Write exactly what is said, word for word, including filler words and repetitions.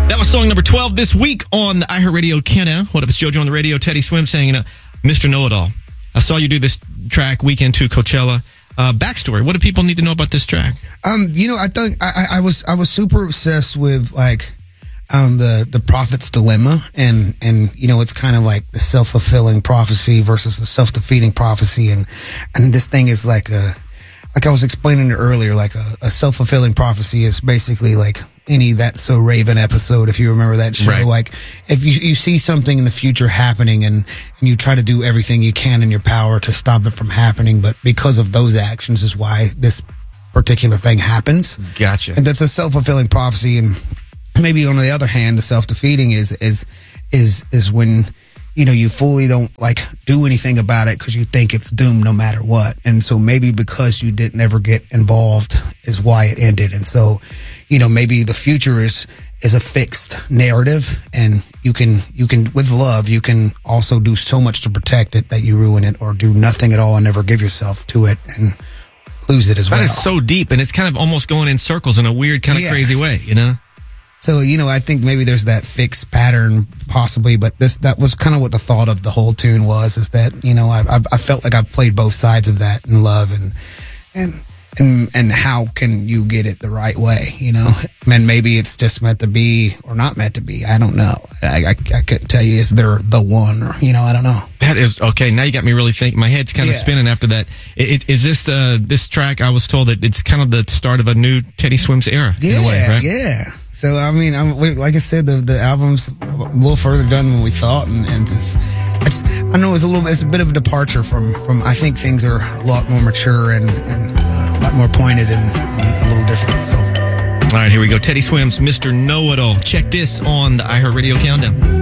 That was song number twelve this week on the iHeartRadio Countdown. What up, it's JoJo on the radio, Teddy Swims hanging out. Mister Know-It-All. I saw you do this track, Weekend to Coachella. Uh, backstory, what do people need to know about this track? Um, you know, I think I, I was I was super obsessed with, like, um, the, the prophet's dilemma. And, and you know, it's kind of like the self-fulfilling prophecy versus the self-defeating prophecy. And, and this thing is like a, like I was explaining it earlier, like a, a self-fulfilling prophecy is basically like any That's So Raven episode, if you remember that show. Right. Like, if you you see something in the future happening and, and you try to do everything you can in your power to stop it from happening, but because of those actions is why this particular thing happens. Gotcha. And that's a self-fulfilling prophecy. And maybe on the other hand, the self-defeating is is is is when, you know, you fully don't, like, do anything about it because you think it's doomed no matter what. And so maybe because you didn't ever get involved is why it ended. And so, you know, maybe the future is is a fixed narrative, and you can you can with love you can also do so much to protect it that you ruin it, or do nothing at all and never give yourself to it and lose it as well. That is so deep, and it's kind of almost going in circles in a weird kind of Yeah. crazy way, you know? So, you know, I think maybe there's that fixed pattern possibly, but this, that was kind of what the thought of the whole tune was, is that, you know, I, I, I felt like I've played both sides of that in love, and, and, and, and how can you get it the right way, you know? And maybe it's just meant to be or not meant to be. I don't know. I, I, I couldn't tell you, is there the one, or, you know, I don't know. That is, okay, now you got me really thinking. My head's kind of Yeah. spinning after that. It, it, is this the, this track, I was told that it's kind of the start of a new Teddy Swims era, Yeah, in a way, right? yeah. So, I mean, I'm, we- like I said, the, the album's a little further done than we thought, and, and it's, it's, I know it's a little, it's a bit of a departure from, from, I think things are a lot more mature and, and uh, a lot more pointed and, and a little different, so. All right, here we go. Teddy Swims, Mister Know-It-All. Check this on the iHeartRadio Countdown.